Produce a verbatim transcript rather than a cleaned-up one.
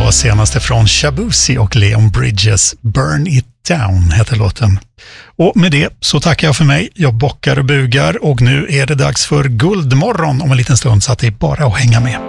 var senaste från Shabuzi och Leon Bridges. Burn It Down heter låten. Och med det så tackar jag för mig. Jag bockar och bugar och nu är det dags för Guldmorgon om en liten stund, så att det är bara att hänga med.